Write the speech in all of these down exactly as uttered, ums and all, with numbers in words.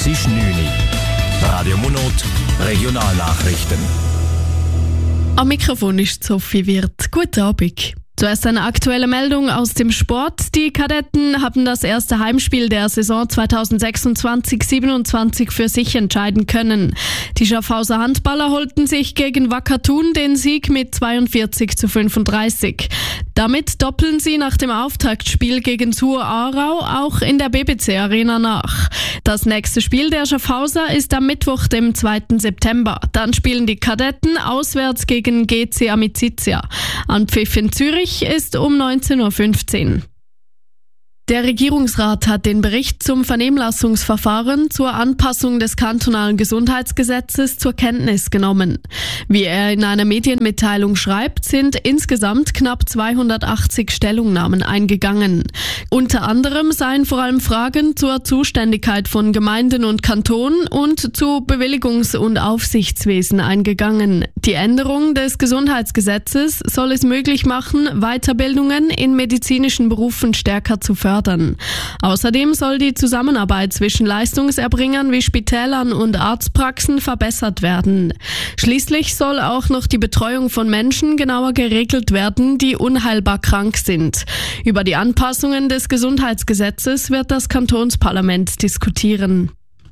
Es ist neun Uhr. Radio Monot, Regionalnachrichten. Am Mikrofon ist Sophie Wirth. Guten Abend. Zuerst eine aktuelle Meldung aus dem Sport. Die Kadetten haben das erste Heimspiel der Saison zweitausendsechsundzwanzig siebenundzwanzig für sich entscheiden können. Die Schaffhauser Handballer holten sich gegen Wacker Thun den Sieg mit zweiundvierzig zu fünfunddreißig. Damit doppeln sie nach dem Auftaktspiel gegen Suhr Aarau auch in der B B C Arena nach. Das nächste Spiel der Schaffhauser ist am Mittwoch, dem zweiten September. Dann spielen die Kadetten auswärts gegen G C Amicizia. Anpfiff in Zürich ist um neunzehn Uhr fünfzehn. Der Regierungsrat hat den Bericht zum Vernehmlassungsverfahren zur Anpassung des kantonalen Gesundheitsgesetzes zur Kenntnis genommen. Wie er in einer Medienmitteilung schreibt, sind insgesamt knapp zweihundertachtzig Stellungnahmen eingegangen. Unter anderem seien vor allem Fragen zur Zuständigkeit von Gemeinden und Kantonen und zu Bewilligungs- und Aufsichtswesen eingegangen. Die Änderung des Gesundheitsgesetzes soll es möglich machen, Weiterbildungen in medizinischen Berufen stärker zu fördern. Außerdem soll die Zusammenarbeit zwischen Leistungserbringern wie Spitälern und Arztpraxen verbessert werden. Schließlich soll auch noch die Betreuung von Menschen genauer geregelt werden, die unheilbar krank sind. Über die Anpassungen des Gesundheitsgesetzes wird das Kantonsparlament diskutieren.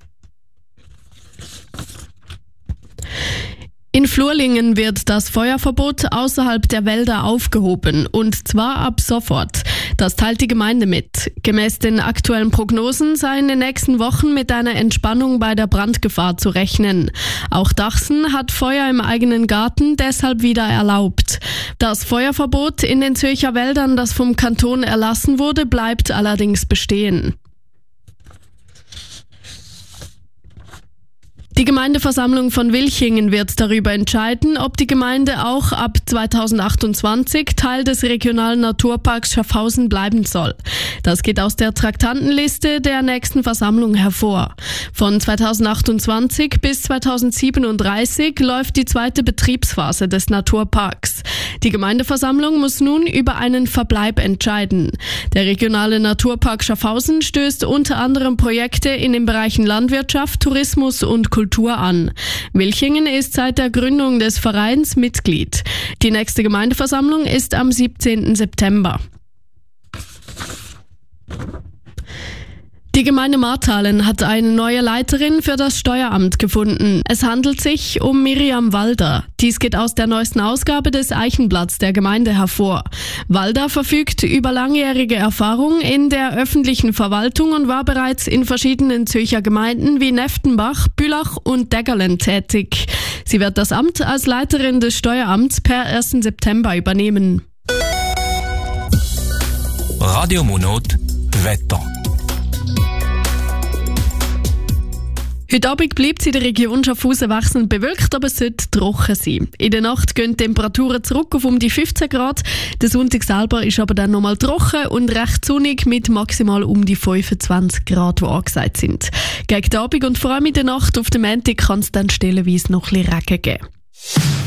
In Flurlingen wird das Feuerverbot außerhalb der Wälder aufgehoben, und zwar ab sofort. Das teilt die Gemeinde mit. Gemäß den aktuellen Prognosen sei in den nächsten Wochen mit einer Entspannung bei der Brandgefahr zu rechnen. Auch Dachsen hat Feuer im eigenen Garten deshalb wieder erlaubt. Das Feuerverbot in den Zürcher Wäldern, das vom Kanton erlassen wurde, bleibt allerdings bestehen. Die Gemeindeversammlung von Wilchingen wird darüber entscheiden, ob die Gemeinde auch ab zweitausendachtundzwanzig Teil des regionalen Naturparks Schaffhausen bleiben soll. Das geht aus der Traktandenliste der nächsten Versammlung hervor. Von zweitausendachtundzwanzig bis zweitausendsiebenunddreißig läuft die zweite Betriebsphase des Naturparks. Die Gemeindeversammlung muss nun über einen Verbleib entscheiden. Der regionale Naturpark Schaffhausen stößt unter anderem Projekte in den Bereichen Landwirtschaft, Tourismus und Kultur Kultur an. Wilchingen ist seit der Gründung des Vereins Mitglied. Die nächste Gemeindeversammlung ist am siebzehnten September. Die Gemeinde Marthalen hat eine neue Leiterin für das Steueramt gefunden. Es handelt sich um Miriam Walder. Dies geht aus der neuesten Ausgabe des Eichenblatts der Gemeinde hervor. Walder verfügt über langjährige Erfahrung in der öffentlichen Verwaltung und war bereits in verschiedenen Zürcher Gemeinden wie Neftenbach, Bülach und Deggerlen tätig. Sie wird das Amt als Leiterin des Steueramts per ersten September übernehmen. Radio Monot, Wetter. Heute Abend bleibt es in der Region Schaffhausen wechselnd bewölkt, aber es sollte trocken sein. In der Nacht gehen die Temperaturen zurück auf um die fünfzehn Grad. Der Sonntag selber ist aber dann nochmal trocken und recht sonnig mit maximal um die fünfundzwanzig Grad, die angesagt sind. Gegen den Abend und vor allem in der Nacht auf dem Montag kann es dann stellenweise noch ein bisschen Regen geben.